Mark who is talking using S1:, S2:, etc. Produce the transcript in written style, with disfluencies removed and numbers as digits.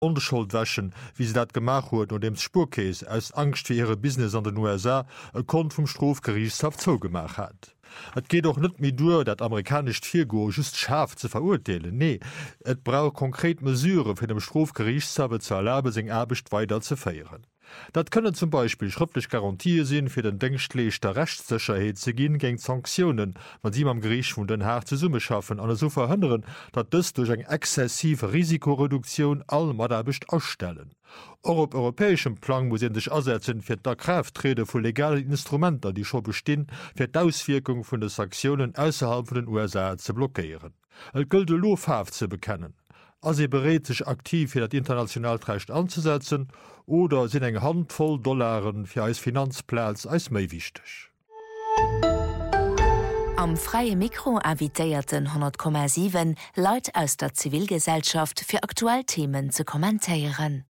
S1: Unschuld wäschen, wie sie dat gemacht huet und dem Spurkäes aus Angst für ihre Business an den USA e Kont vom Strafgerichtshof zugemacht hat. Et geht doch net mi dur, dat amerikasch Tiergo just scharf zu verurteilen. Nee, et braucht konkret Mesure für dem Strafgerichtshof zu erlauben, seg Arbeit weiter zu feieren. Dat könne zum Beispiel schriftlich Garantie sinn fir den Denkschlech der Rechtssicherheit ze ginn gegen Sanktionen, man sie am Gericht vun den Haar zu Summe schaffen an so verhindern, dat dës durch eng exzessive Risikoreduktion all Maderbecht ausstellen. Op europäischem Plan muss sich ersetzen fir der Krafttrede vu legalen Instrumenter, die schon bestehen, fir d'Auswirkung vun de Sanktionen ausserhalb von den USA zu blockieren. Et gilt de Lofhaft zu bekennen. Also berät sich aktiv für das Internationalrecht anzusetzen oder sind eine Handvoll Dollaren für als Finanzplatz als mehr wichtig.
S2: Am freie Mikro invitierten 100,7 Leute aus der Zivilgesellschaft für Aktuellthemen zu kommentieren.